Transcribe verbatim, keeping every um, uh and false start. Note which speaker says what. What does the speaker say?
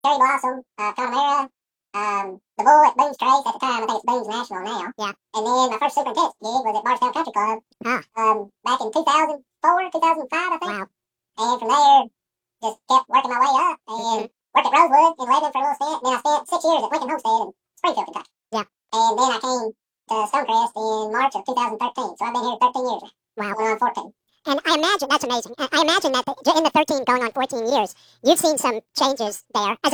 Speaker 1: Cherry Blossom, uh, Connemara, um, the Bull at Boone's Trace. At the time, I think it's Boone's National now.
Speaker 2: Yeah.
Speaker 1: And then my first superintendent's gig was at Bardstown Country Club.
Speaker 2: Ah.
Speaker 1: Um, back in two thousand four, two thousand five, I think.
Speaker 2: Wow.
Speaker 1: And from there, just kept working my way up and
Speaker 2: Mm-hmm.
Speaker 1: worked at Rosewood in Lebanon for a little stint. And then I spent six years at Lincoln Homestead in Springfield, Kentucky.
Speaker 2: Yeah.
Speaker 1: And then I came to Stonecrest in March of two thousand thirteen. So I've been here thirteen years now.
Speaker 2: Wow.
Speaker 1: Going on fourteen.
Speaker 2: And I imagine, that's amazing. I I imagine that the, in the thirteen going on fourteen years, you've seen some changes there as